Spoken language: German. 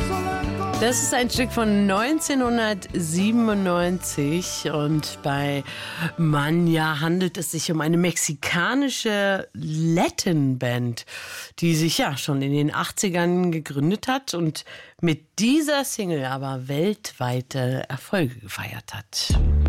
Das ist ein Stück von 1997 und bei Manja handelt es sich um eine mexikanische Latin-Band, die sich ja schon in den 80ern gegründet hat und mit dieser Single aber weltweite Erfolge gefeiert hat.